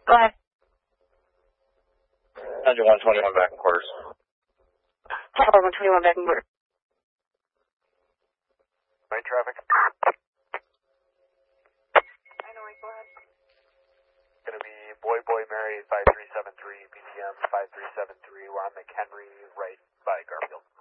Go ahead. Engine 121 back in quarters. Tower 121 back in quarters. Night traffic. I know, go ahead. Gonna be Boy Mary 5373, BCM 5373. We're on McHenry right by Garfield.